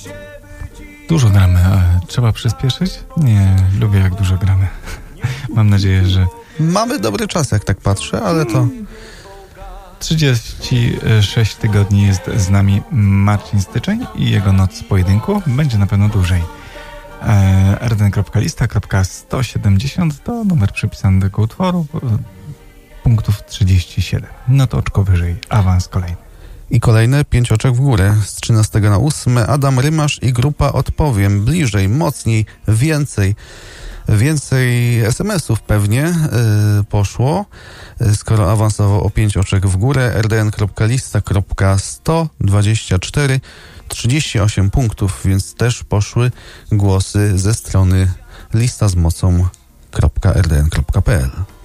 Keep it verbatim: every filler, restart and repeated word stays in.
Dużo gramy, ale trzeba przyspieszyć? Nie, lubię jak dużo gramy. Mam nadzieję, że... Mamy dobry czas, jak tak patrzę, ale to... trzydzieści sześć tygodni jest z nami Marcin Styczeń i jego noc pojedynku. Będzie na pewno dłużej. er d n kropka lista kropka sto siedemdziesiąt to numer przypisany do tego utworu. Punktów trzydzieści siedem. No to oczko wyżej. Awans kolejny. I kolejne pięć oczek w górę. Z trzynastego na ósme Adam Rymasz i grupa Odpowiem. Bliżej, mocniej, więcej. Więcej es em esów pewnie yy, poszło, yy, skoro awansował o pięć oczek w górę. er d n kropka lista kropka sto dwadzieścia cztery, trzydzieści osiem punktów, więc też poszły głosy ze strony lista z mocą kropka r d n kropka p l.